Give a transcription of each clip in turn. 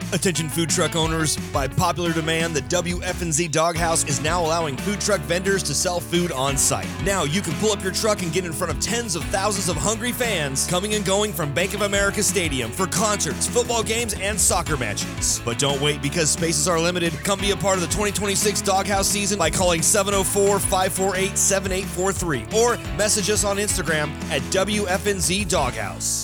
Attention food truck owners, by popular demand, the WFNZ Doghouse is now allowing food truck vendors to sell food on site. Now you can pull up your truck and get in front of tens of thousands of hungry fans coming and going from Bank of America Stadium for concerts, football games, and soccer matches. But don't wait, because spaces are limited. Come be a part of the 2026 Doghouse season by calling 704-548-7843 or message us on Instagram at WFNZ Doghouse.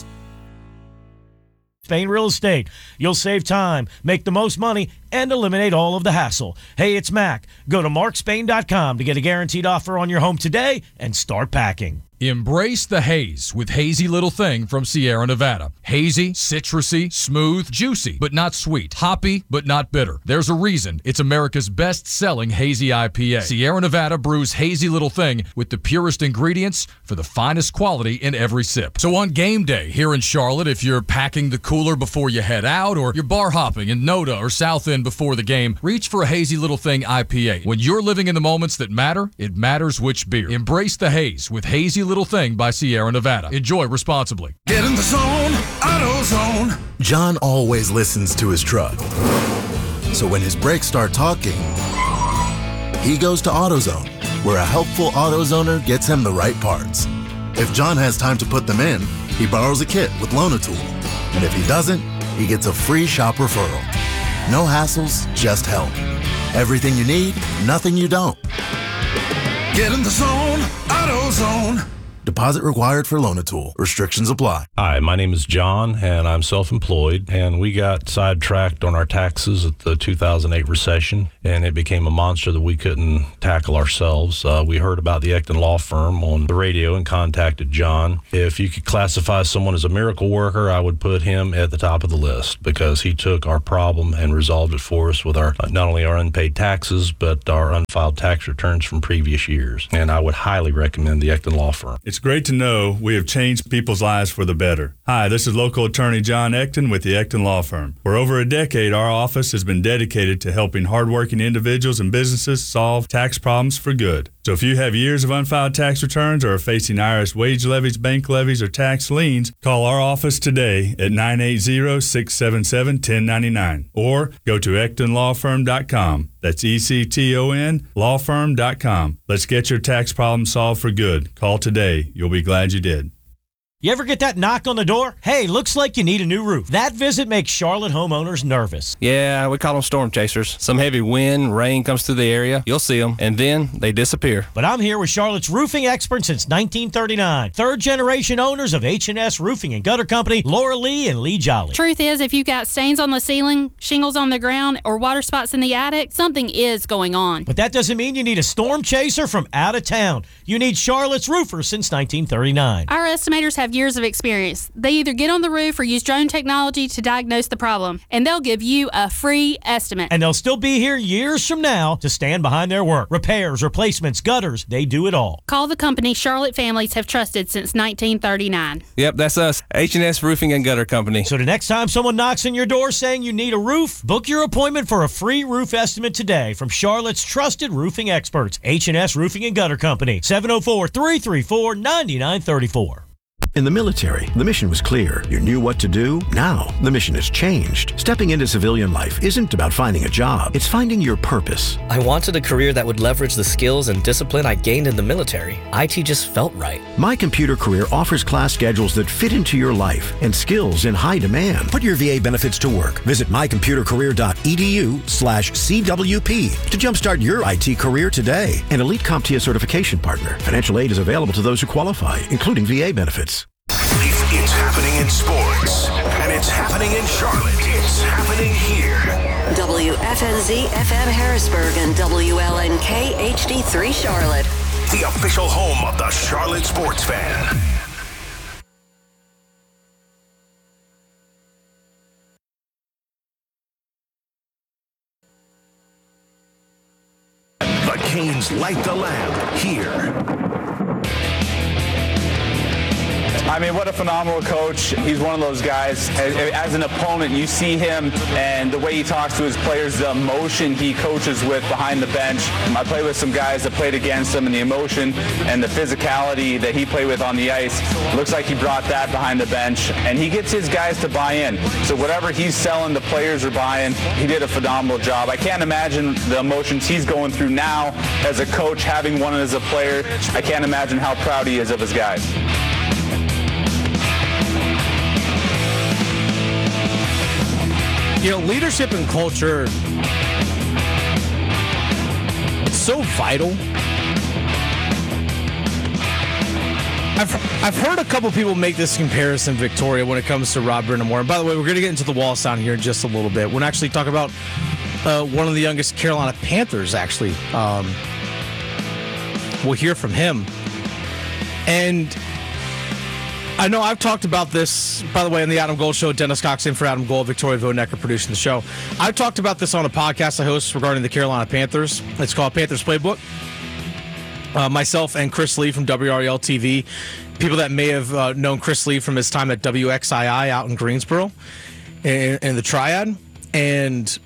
Spain Real Estate. You'll save time, make the most money, and eliminate all of the hassle. Hey, it's Mac. Go to markspain.com to get a guaranteed offer on your home today and start packing. Embrace the haze with Hazy Little Thing from Sierra Nevada. Hazy, citrusy, smooth, juicy, but not sweet. Hoppy, but not bitter. There's a reason it's America's best-selling hazy IPA. Sierra Nevada brews Hazy Little Thing with the purest ingredients for the finest quality in every sip. So on game day here in Charlotte, if you're packing the cooler before you head out, or you're bar hopping in Noda or South End before the game, reach for a Hazy Little Thing IPA. When you're living in the moments that matter, it matters which beer. Embrace the haze with Hazy Little Thing by Sierra Nevada. Enjoy responsibly. Get in the zone, AutoZone. John always listens to his truck. So when his brakes start talking, he goes to AutoZone, where a helpful AutoZoner gets him the right parts. If John has time to put them in, he borrows a kit with Loan-A-Tool. And if he doesn't, he gets a free shop referral. No hassles, just help. Everything you need, nothing you don't. Get in the zone, AutoZone. Deposit required for Loan-A-Tool. Restrictions apply. Hi, my name is John, and I'm self-employed, and we got sidetracked on our taxes at the 2008 recession, and it became a monster that we couldn't tackle ourselves. We heard about the Ecton Law Firm on the radio and contacted John. If you could classify someone as a miracle worker, I would put him at the top of the list, because he took our problem and resolved it for us with our not only our unpaid taxes, but our unfiled tax returns from previous years. And I would highly recommend the Ecton Law Firm. It's great to know we have changed people's lives for the better. Hi, this is local attorney John Ecton with the Ecton Law Firm. For over a decade, our office has been dedicated to helping hardworking individuals and businesses solve tax problems for good. So if you have years of unfiled tax returns or are facing IRS wage levies, bank levies, or tax liens, call our office today at 980-677-1099 or go to EctonLawFirm.com. That's ECTON lawfirm.com. Let's get your tax problem solved for good. Call today. You'll be glad you did. You ever get that knock on the door? Hey, looks like you need a new roof. That visit makes Charlotte homeowners nervous. Yeah, we call them storm chasers. Some heavy wind, rain comes through the area. You'll see them, and then they disappear. But I'm here with Charlotte's roofing expert since 1939. Third-generation owners of H&S Roofing and Gutter Company, Laura Lee and Lee Jolly. Truth is, if you've got stains on the ceiling, shingles on the ground, or water spots in the attic, something is going on. But that doesn't mean you need a storm chaser from out of town. You need Charlotte's roofers since 1939. Our estimators have years of experience. They either get on the roof or use drone technology to diagnose the problem, and they'll give you a free estimate. And they'll still be here years from now to stand behind their work. Repairs, replacements, gutters, they do it all. Call the company Charlotte families have trusted since 1939. Yep, that's us, H&S Roofing and Gutter Company. So the next time someone knocks on your door saying you need a roof, book your appointment for a free roof estimate today from Charlotte's trusted roofing experts, H&S Roofing and Gutter Company, 704-334-9934. In the military, the mission was clear. You knew what to do. Now, the mission has changed. Stepping into civilian life isn't about finding a job. It's finding your purpose. I wanted a career that would leverage the skills and discipline I gained in the military. IT just felt right. My Computer Career offers class schedules that fit into your life and skills in high demand. Put your VA benefits to work. Visit mycomputercareer.edu/CWP to jumpstart your IT career today. An elite CompTIA certification partner. Financial aid is available to those who qualify, including VA benefits. It's happening in sports, and it's happening in Charlotte. It's happening here. WFNZ FM Harrisburg and WLNK HD3 Charlotte. The official home of the Charlotte sports fan. The Canes light the lamp here. I mean, what a phenomenal coach. He's one of those guys, as an opponent, you see him and the way he talks to his players, the emotion he coaches with behind the bench. I played with some guys that played against him, and the emotion and the physicality that he played with on the ice, looks like he brought that behind the bench, and he gets his guys to buy in. So whatever he's selling, the players are buying. He did a phenomenal job. I can't imagine the emotions he's going through now as a coach, having won as a player. I can't imagine how proud he is of his guys. You know, leadership and culture, it's so vital. I've heard a couple people make this comparison, Victoria, when it comes to Rob Brind'Amour. And by the way, we're going to get into the wall sound here in just a little bit. We're going to actually talk about one of the youngest Carolina Panthers, actually. We'll hear from him. And I know I've talked about this, by the way, on the Adam Gold Show. Dennis Cox in for Adam Gold, Victoria Vonecker producing the show. I've talked about this on a podcast I host regarding the Carolina Panthers. It's called Panthers Playbook. Myself and Chris Lee from WREL TV, people that may have known Chris Lee from his time at WXII out in Greensboro in the Triad. And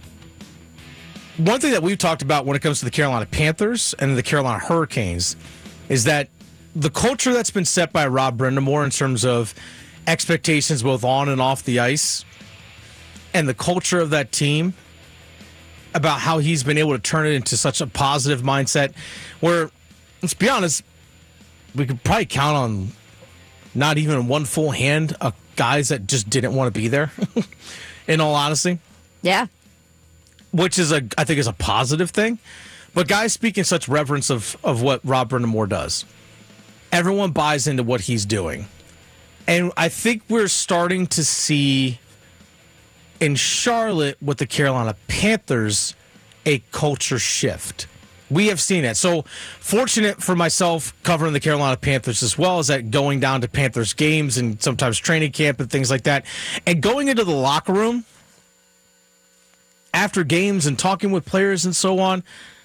one thing that we've talked about when it comes to the Carolina Panthers and the Carolina Hurricanes is that the culture that's been set by Rob Brind'Amour in terms of expectations both on and off the ice and the culture of that team, about how he's been able to turn it into such a positive mindset where, let's be honest, we could probably count on not even one full hand of guys that just didn't want to be there, in all honesty. Yeah. Which is, I think, is a positive thing. But guys speak in such reverence of what Rob Brind'Amour does. Everyone buys into what he's doing. And I think we're starting to see in Charlotte with the Carolina Panthers a culture shift. We have seen it. So fortunate for myself covering the Carolina Panthers as well, is that going down to Panthers games and sometimes training camp and things like that, and going into the locker room after games and talking with players and so on,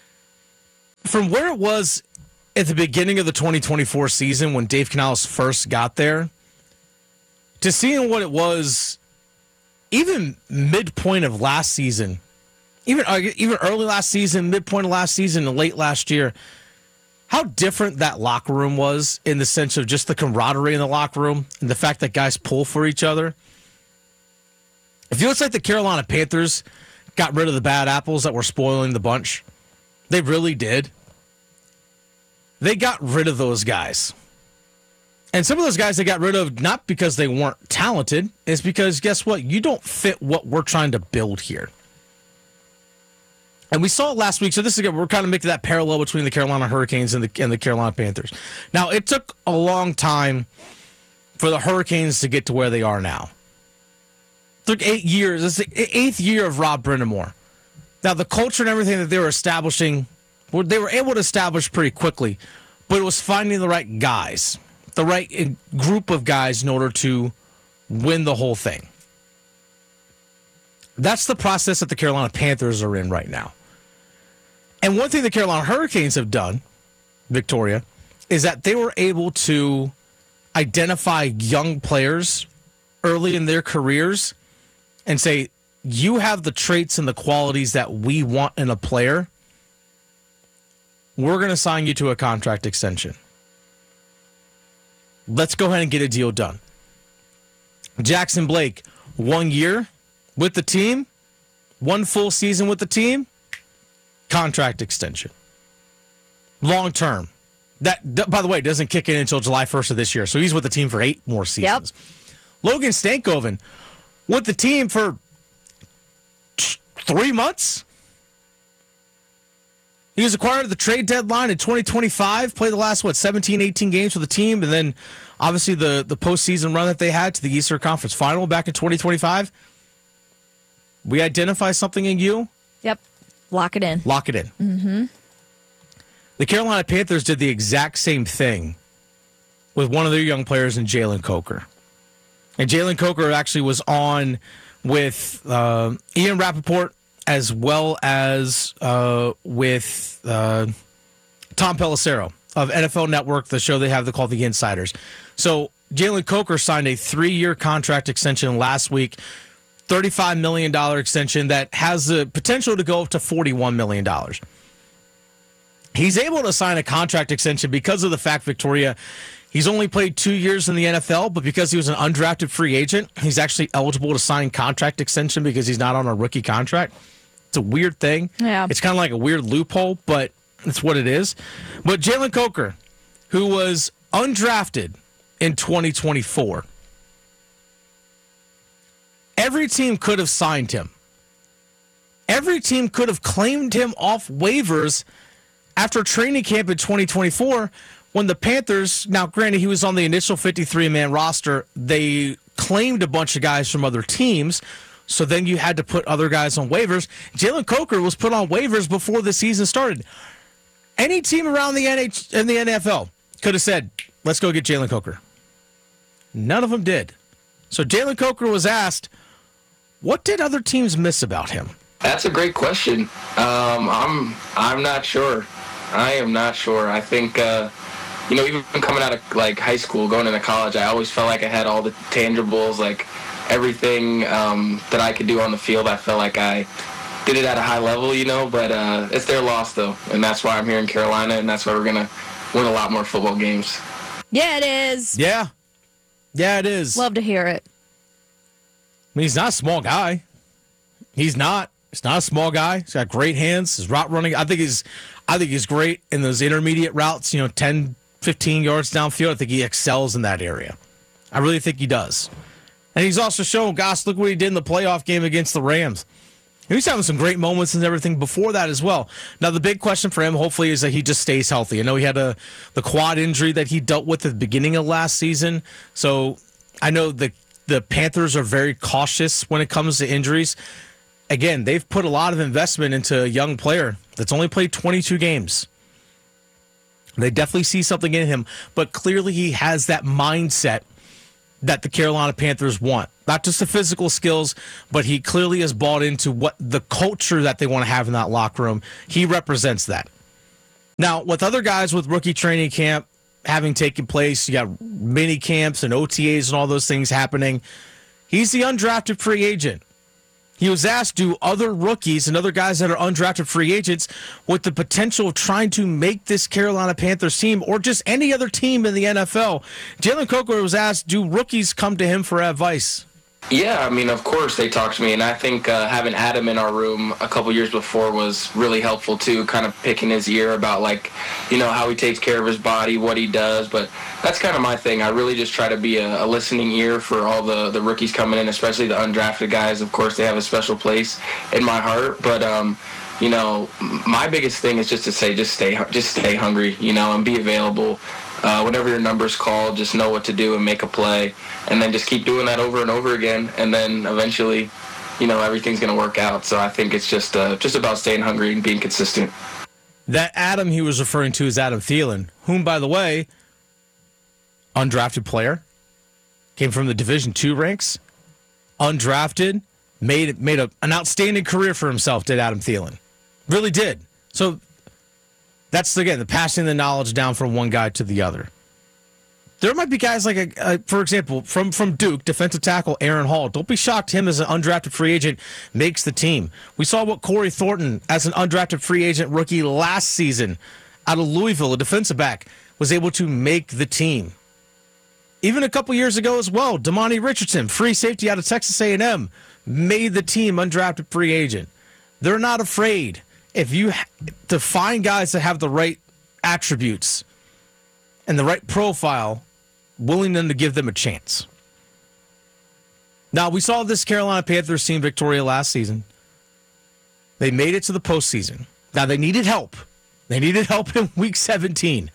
from where it was at the beginning of the 2024 season when Dave Canales first got there, to seeing what it was even midpoint of last season, even early last season, midpoint of last season, and late last year, how different that locker room was in the sense of just the camaraderie in the locker room and the fact that guys pull for each other. It feels like the Carolina Panthers got rid of the bad apples that were spoiling the bunch. They really did. They got rid of those guys. And some of those guys they got rid of not because they weren't talented, it's because, guess what? You don't fit what we're trying to build here. And we saw it last week. So this is again, we're kind of making that parallel between the Carolina Hurricanes and the Carolina Panthers. Now, it took a long time for the Hurricanes to get to where they are now. It took 8 years. It's the 8th year of Rob Brind'Amour. Now, the culture and everything that they were establishing, they were able to establish pretty quickly, but it was finding the right guys, the right group of guys in order to win the whole thing. That's the process that the Carolina Panthers are in right now. And one thing the Carolina Hurricanes have done, Victoria, is that they were able to identify young players early in their careers and say, you have the traits and the qualities that we want in a player. We're going to sign you to a contract extension. Let's go ahead and get a deal done. Jackson Blake, 1 year with the team, 1 full season with the team, contract extension. Long term. That, by the way, doesn't kick in until July 1st of this year. So he's with the team for 8 more seasons. Yep. Logan Stankoven with the team for 3 months. He was acquired at the trade deadline in 2025, played the last, 17, 18 games for the team, and then obviously the postseason run that they had to the Eastern Conference Final back in 2025. We identify something in you. Yep. Lock it in. Lock it in. Mm-hmm. The Carolina Panthers did the exact same thing with one of their young players in Jalen Coker. And Jalen Coker actually was on with Ian Rappaport as well as with Tom Pelissero of NFL Network, the show they have called The Insiders. So Jalen Coker signed a 3-year contract extension last week, $35 million extension that has the potential to go up to $41 million. He's able to sign a contract extension because of the fact, Victoria, he's only played 2 years in the NFL, but because he was an undrafted free agent, he's actually eligible to sign contract extension because he's not on a rookie contract. It's a weird thing. Yeah. It's kind of like a weird loophole, but it's what it is. But Jalen Coker, who was undrafted in 2024, every team could have signed him. Every team could have claimed him off waivers after training camp in 2024 when the Panthers, now granted he was on the initial 53-man roster, they claimed a bunch of guys from other teams, so then you had to put other guys on waivers. Jalen Coker was put on waivers before the season started. Any team around the NFL could have said, let's go get Jalen Coker. None of them did. So Jalen Coker was asked, what did other teams miss about him? That's a great question. I'm not sure. I am not sure. I think, even coming out of like high school, going into college, I always felt like I had all the tangibles, like everything that I could do on the field. I felt like I did it at a high level, but it's their loss, though. And that's why I'm here in Carolina, and that's why we're going to win a lot more football games. Yeah, it is. Yeah. Yeah, it is. Love to hear it. I mean, he's not a small guy. He's not. He's not a small guy. He's got great hands. His route running, I think he's great in those intermediate routes, 10, 15 yards downfield. I think he excels in that area. I really think he does. And he's also shown, gosh, look what he did in the playoff game against the Rams. He's having some great moments and everything before that as well. Now, the big question for him, hopefully, is that he just stays healthy. I know he had the quad injury that he dealt with at the beginning of last season. So I know the Panthers are very cautious when it comes to injuries. Again, they've put a lot of investment into a young player that's only played 22 games. They definitely see something in him, but clearly he has that mindset that the Carolina Panthers want. Not just the physical skills, but he clearly has bought into what the culture that they want to have in that locker room. He represents that. Now, with other guys with rookie training camp having taken place, you got mini camps and OTAs and all those things happening. He's the undrafted free agent. He was asked, do other rookies and other guys that are undrafted free agents with the potential of trying to make this Carolina Panthers team or just any other team in the NFL? Jalen Coker was asked, do rookies come to him for advice? Yeah, I mean, of course they talk to me, and I think having Adam in our room a couple years before was really helpful too, kind of picking his ear about how he takes care of his body, what he does. But that's kind of my thing. I really just try to be a listening ear for all the rookies coming in, especially the undrafted guys. Of course, they have a special place in my heart. But my biggest thing is just to say, just stay hungry, and be available. Whenever your number's called, just know what to do and make a play, and then just keep doing that over and over again, and then eventually, everything's going to work out. So I think it's just about staying hungry and being consistent. That Adam he was referring to is Adam Thielen, whom, by the way, undrafted player, came from the Division II ranks, undrafted, made an outstanding career for himself, did Adam Thielen. Really did. So that's, again, the passing the knowledge down from one guy to the other. There might be guys like, for example, from Duke, defensive tackle Aaron Hall. Don't be shocked him as an undrafted free agent makes the team. We saw what Corey Thornton, as an undrafted free agent rookie last season out of Louisville, a defensive back, was able to make the team. Even a couple years ago as well, Damani Richardson, free safety out of Texas A&M, made the team undrafted free agent. They're not afraid. To find guys that have the right attributes and the right profile, willing them to give them a chance. Now, we saw this Carolina Panthers team, Victoria, last season. They made it to the postseason. Now, they needed help. They needed help in week 18.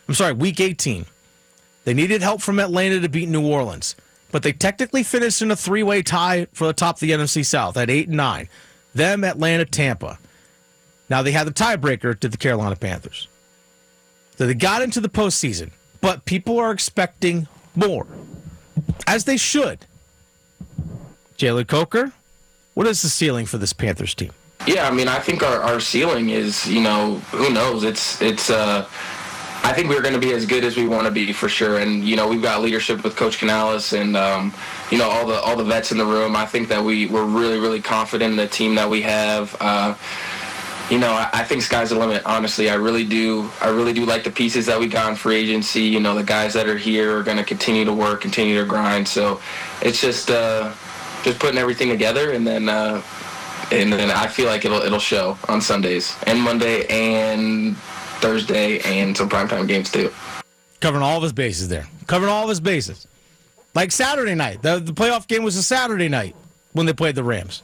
They needed help from Atlanta to beat New Orleans. But they technically finished in a three-way tie for the top of the NFC South at 8-9. Them, Atlanta, Tampa. Now, they had the tiebreaker to the Carolina Panthers. So they got into the postseason, but people are expecting more, as they should. Jalen Coker, what is the ceiling for this Panthers team? Yeah, I mean, I think our ceiling is, who knows? It's I think we're going to be as good as we want to be for sure. And, we've got leadership with Coach Canales and, all the vets in the room. I think that we're really, really confident in the team that we have. I think sky's the limit, honestly. I really do like the pieces that we got in free agency. The guys that are here are going to continue to work, continue to grind. So it's just putting everything together, and then I feel like it'll show on Sundays and Monday and Thursday and some primetime games too. Covering all of his bases there. Covering all of his bases. Like Saturday night. The playoff game was a Saturday night when they played the Rams.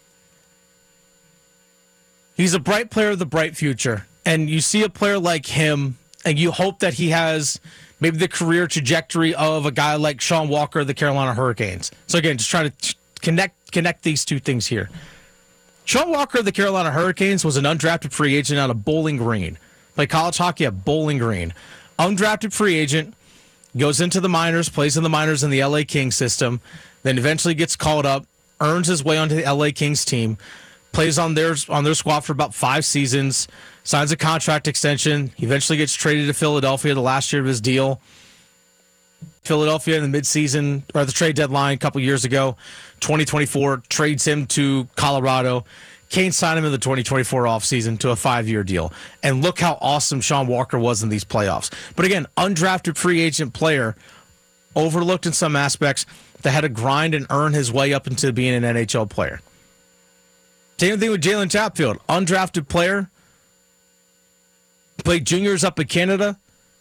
He's a bright player with a bright future. And you see a player like him, and you hope that he has maybe the career trajectory of a guy like Sean Walker of the Carolina Hurricanes. So again, just trying to connect these two things here. Sean Walker of the Carolina Hurricanes was an undrafted free agent out of Bowling Green. Played college hockey at Bowling Green. Undrafted free agent, goes into the minors, plays in the minors in the LA Kings system, then eventually gets called up, earns his way onto the LA Kings team, plays on their squad for about 5 seasons, signs a contract extension, eventually gets traded to Philadelphia the last year of his deal. Philadelphia in the midseason, or the trade deadline a couple years ago, 2024, trades him to Colorado. Canes signed him in the 2024 offseason to a 5-year deal. And look how awesome Sean Walker was in these playoffs. But again, undrafted free agent player, overlooked in some aspects, that had to grind and earn his way up into being an NHL player. Same thing with Jalen Chatfield, undrafted player, played juniors up in Canada,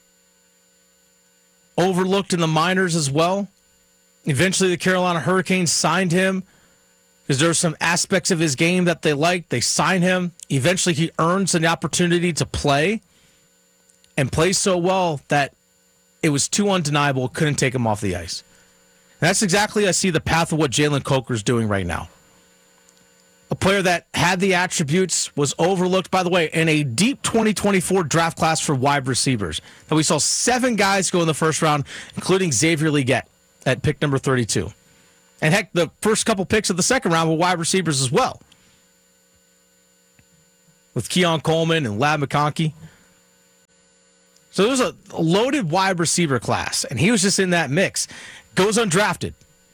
overlooked in the minors as well. Eventually the Carolina Hurricanes signed him because there were some aspects of his game that they liked. They signed him. Eventually he earns an opportunity to play and plays so well that it was too undeniable, couldn't take him off the ice. And that's exactly, I see the path of what Jalen Coker's doing right now. A player that had the attributes, was overlooked, by the way, in a deep 2024 draft class for wide receivers. And we saw 7 guys go in the first round, including Xavier Legette at pick number 32. And heck, the first couple picks of the second round were wide receivers as well, with Keon Coleman and Ladd McConkey. So there was a loaded wide receiver class, and he was just in that mix. Goes undrafted.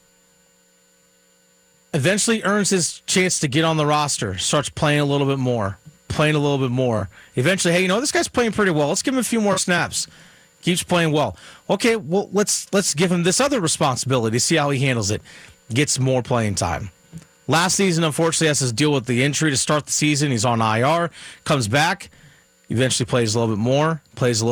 Eventually earns his chance to get on the roster, starts playing a little bit more. Eventually, hey, this guy's playing pretty well. Let's give him a few more snaps. Keeps playing well. Okay, well, let's give him this other responsibility, see how he handles it. Gets more playing time. Last season, unfortunately, has to deal with the injury to start the season. He's on IR, comes back, eventually plays a little bit more.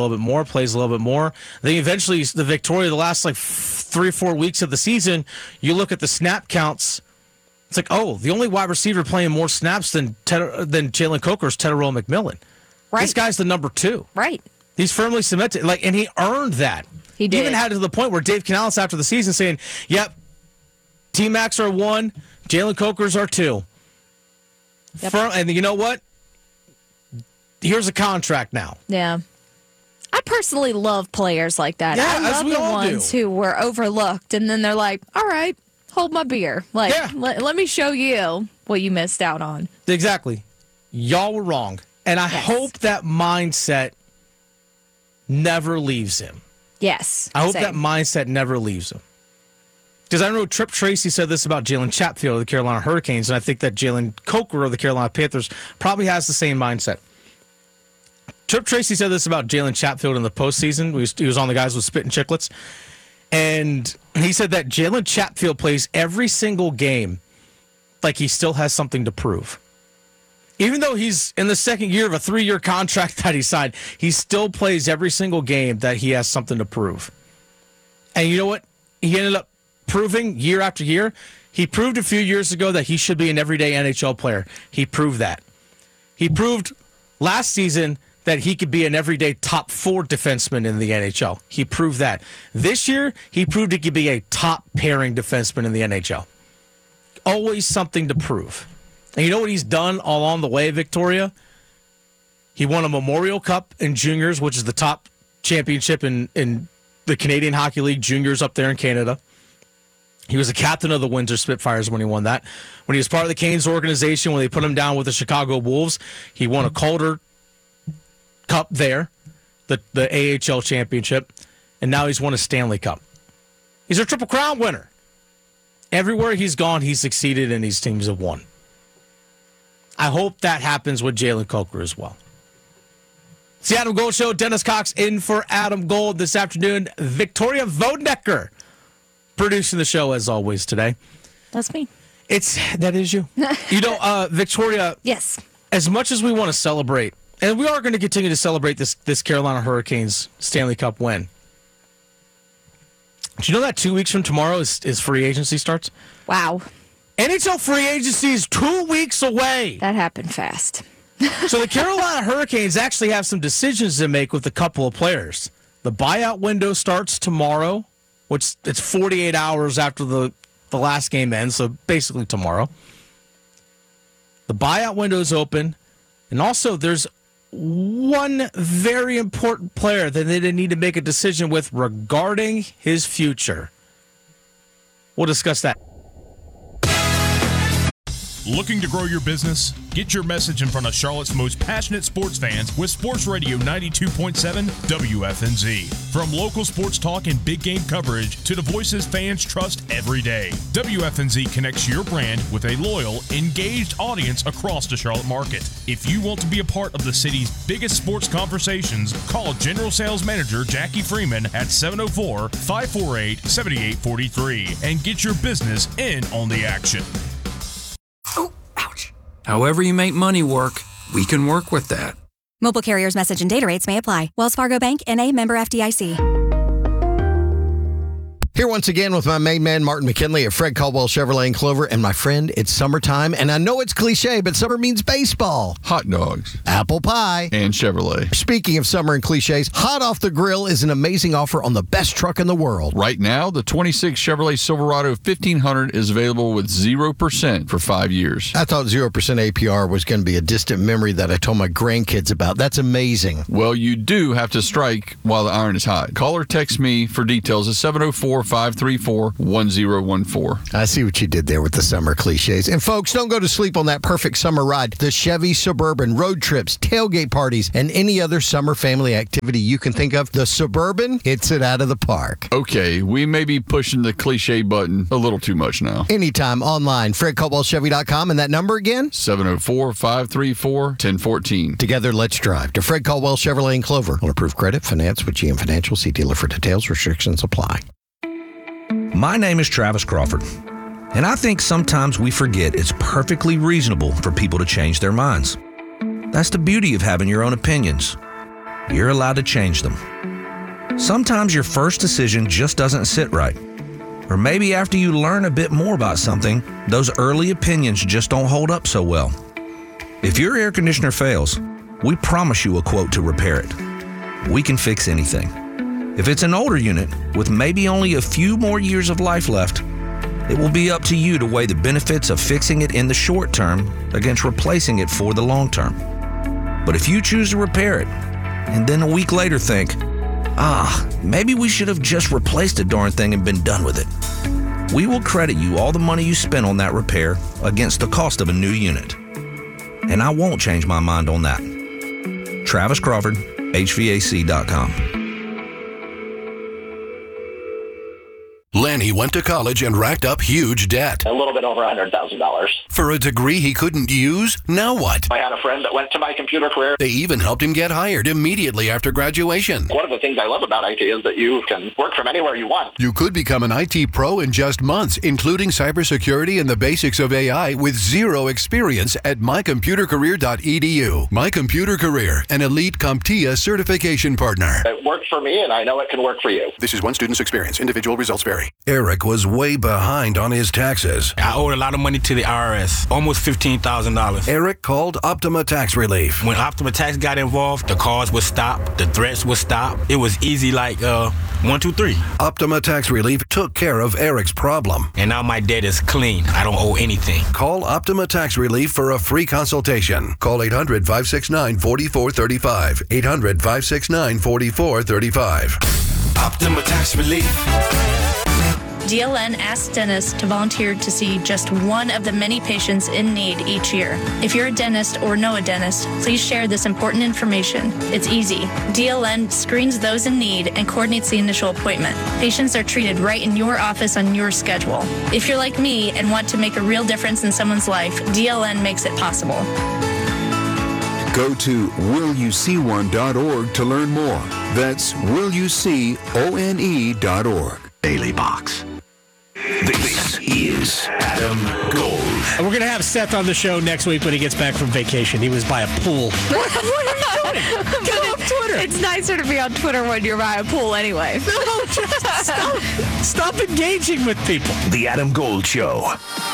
Then eventually, the Victoria, the last 3 or 4 weeks of the season, you look at the snap counts. It's like, the only wide receiver playing more snaps than Jalen Coker is Tedderell McMillan. Right. This guy's the number 2. Right. He's firmly cemented, and he earned that. He did. Even had to the point where Dave Canales after the season saying, "Yep, T-Max are 1, Jalen Coker's are 2." Yep. And you know what? Here's a contract now. Yeah. I personally love players like that. Yeah, I love the ones who were overlooked, and then they're like, all right, hold my beer. Let me show you what you missed out on. Exactly. Y'all were wrong. And I hope that mindset never leaves him. Yes. I hope that mindset never leaves him. Because I know Trip Tracy said this about Jalen Chatfield of the Carolina Hurricanes, and I think that Jalen Coker of the Carolina Panthers probably has the same mindset. Trip Tracy said this about Jalen Chatfield in the postseason. He was on the guys with Spit and Chicklets. And he said that Jalen Chatfield plays every single game like he still has something to prove. Even though he's in the second year of a 3-year contract that he signed, he still plays every single game that he has something to prove. And you know what? He ended up proving year after year. He proved a few years ago that he should be an everyday NHL player. He proved that. He proved last season that he could be an everyday top 4 defenseman in the NHL. He proved that. This year, he proved he could be a top pairing defenseman in the NHL. Always something to prove. And you know what he's done all along the way, Victoria? He won a Memorial Cup in juniors, which is the top championship in the Canadian Hockey League juniors up there in Canada. He was the captain of the Windsor Spitfires when he won that. When he was part of the Canes organization, when they put him down with the Chicago Wolves, he won a Calder Cup there. the AHL championship, and now he's won a Stanley Cup. He's a Triple Crown winner. Everywhere he's gone, he's succeeded, and his teams have won. I hope that happens with Jalen Coker as well. It's the Adam Gold Show. Dennis Cox in for Adam Gold this afternoon. Victoria Vonecker producing the show as always today. That's me. That is you. Victoria. Yes. As much as we want to celebrate, and we are going to continue to celebrate this Carolina Hurricanes Stanley Cup win. Do you know that 2 weeks from tomorrow is free agency starts? Wow. NHL free agency is 2 weeks away. That happened fast. So the Carolina Hurricanes actually have some decisions to make with a couple of players. The buyout window starts tomorrow, which it's 48 hours after the last game ends, so basically tomorrow. The buyout window is open, and also there's one very important player that they need to make a decision with regarding his future. We'll discuss that. Looking to grow your business? Get your message in front of Charlotte's most passionate sports fans with Sports Radio 92.7 WFNZ. From local sports talk and big game coverage to the voices fans trust every day, WFNZ connects your brand with a loyal, engaged audience across the Charlotte market. If you want to be a part of the city's biggest sports conversations, call General Sales Manager Jackie Freeman at 704-548-7843 and get your business in on the action. However you make money work, we can work with that. Mobile carriers' message and data rates may apply. Wells Fargo Bank, N.A., member FDIC. Here once again with my main man, Martin McKinley at Fred Caldwell Chevrolet in Clover. And my friend, it's summertime. And I know it's cliche, but summer means baseball. Hot dogs. Apple pie. And Chevrolet. Speaking of summer and cliches, Hot Off the Grill is an amazing offer on the best truck in the world. Right now, the 26 Chevrolet Silverado 1500 is available with 0% for 5 years. I thought 0% APR was going to be a distant memory that I told my grandkids about. That's amazing. Well, you do have to strike while the iron is hot. Call or text me for details at 704-534-1014. I see what you did there with the summer cliches. And folks, don't go to sleep on that perfect summer ride. The Chevy Suburban, road trips, tailgate parties, and any other summer family activity you can think of. The Suburban hits it out of the park. Okay, we may be pushing the cliche button a little too much now. Anytime online, FredCaldwellChevy.com, and that number again? 704-534-1014. Together, let's drive to Fred Caldwell Chevrolet in Clover. On approved credit, finance with GM Financial. See dealer for details. Restrictions apply. My name is Travis Crawford, and I think sometimes we forget it's perfectly reasonable for people to change their minds. That's the beauty of having your own opinions. You're allowed to change them. Sometimes your first decision just doesn't sit right. Or maybe after you learn a bit more about something, those early opinions just don't hold up so well. If your air conditioner fails, we promise you a quote to repair it. We can fix anything. If it's an older unit with maybe only a few more years of life left, it will be up to you to weigh the benefits of fixing it in the short term against replacing it for the long term. But if you choose to repair it, and then a week later think, maybe we should have just replaced the darn thing and been done with it, we will credit you all the money you spent on that repair against the cost of a new unit. And I won't change my mind on that. Travis Crawford, HVAC.com. Lanny went to college and racked up huge debt. A little bit over $100,000. For a degree he couldn't use? Now what? I had a friend that went to My Computer Career. They even helped him get hired immediately after graduation. One of the things I love about IT is that you can work from anywhere you want. You could become an IT pro in just months, including cybersecurity and the basics of AI with zero experience at mycomputercareer.edu. My Computer Career, an elite CompTIA certification partner. It worked for me, and I know it can work for you. This is one student's experience. Individual results vary. Eric was way behind on his taxes. I owed a lot of money to the IRS, almost $15,000. Eric called Optima Tax Relief. When Optima Tax got involved, the calls would stop, the threats would stop. It was easy like 1, 2, 3. Optima Tax Relief took care of Eric's problem. And now my debt is clean. I don't owe anything. Call Optima Tax Relief for a free consultation. Call 800-569-4435. 800-569-4435. Optima Tax Relief. DLN asks dentists to volunteer to see just one of the many patients in need each year. If you're a dentist or know a dentist, please share this important information. It's easy. DLN screens those in need and coordinates the initial appointment. Patients are treated right in your office on your schedule. If you're like me and want to make a real difference in someone's life, DLN makes it possible. Go to willyouseeone.org to learn more. That's willyouseeone.org. Daily Box. This is Adam Gold. And we're going to have Seth on the show next week when he gets back from vacation. He was by a pool. What are you doing? Get off Twitter. It's nicer to be on Twitter when you're by a pool anyway. No, just stop engaging with people. The Adam Gold Show.